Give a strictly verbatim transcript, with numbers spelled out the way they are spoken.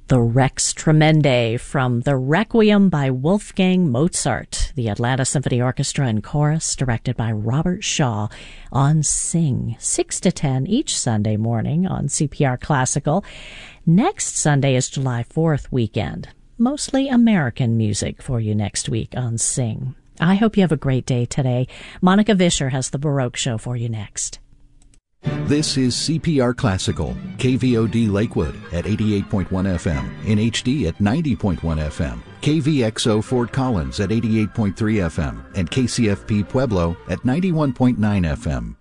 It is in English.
the Rex Tremendae from the Requiem by Wolfgang Mozart, the Atlanta Symphony Orchestra and Chorus, directed by Robert Shaw, on Sing, six to ten each Sunday morning on C P R Classical. Next Sunday is July fourth weekend. Mostly American music for you next week on Sing. I hope you have a great day today. Monica Vischer has the Baroque Show for you next. This is C P R Classical, K V O D Lakewood at eighty-eight point one F M, in H D at ninety point one F M, K V X O Fort Collins at eighty-eight point three F M, and K C F P Pueblo at ninety-one point nine F M.